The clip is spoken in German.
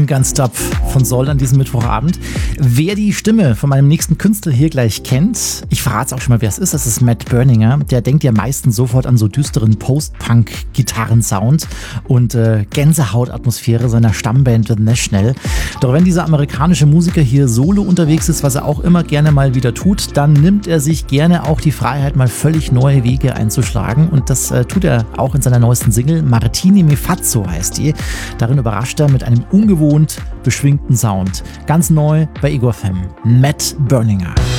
Can't Stop von Soul an diesem Mittwochabend. Wer die Stimme von meinem nächsten Künstler hier gleich kennt, ich verrate es auch schon mal, wer es ist, das ist Matt Berninger. Der denkt ja meistens sofort an so düsteren Post-Punk-Gitarrensound und Gänsehautatmosphäre seiner Stammband The National. Doch wenn dieser amerikanische Musiker hier solo unterwegs ist, was er auch immer gerne mal wieder tut, dann nimmt er sich gerne auch die Freiheit, mal völlig neue Wege einzuschlagen. Und das tut er auch in seiner neuesten Single. Martini Mi Fazzo heißt die. Darin überrascht er mit einem ungewohnt beschwingten Sound. Ganz neu bei Igor FM. Matt Berninger.